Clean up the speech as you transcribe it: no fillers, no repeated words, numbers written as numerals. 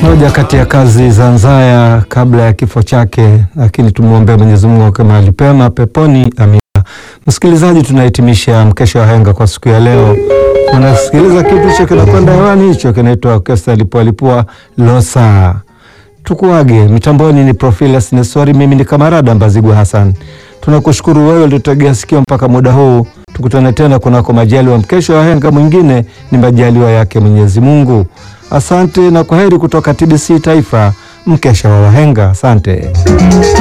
Moja kati ya kazi za Nzaya kabla ya kifo chake, lakini tumuombe Mwenyezi Mungu aweke mahali pema peponi, amina. Msikilizaji, tunahitimisha mkesha wa henga kwa siku ya leo. Unasikiliza kitu hicho kinakwenda hewani, hicho kinaitwa Orkestra Lipua Losa. Tukuage, mitamboni ni Profilas Nesori, mimi ni Kamarada Mbazigwa Hassan. Tunakushukuru wewe uliotegea sikio mpaka muda huu. Tukutane tena kunako majaliwa mkesha wa henga mwingine, ni majaliwa yake Mwenyezi Mungu. Asante na kwaheri kutoka TBC Taifa, mkesha wa wahenga. Asante.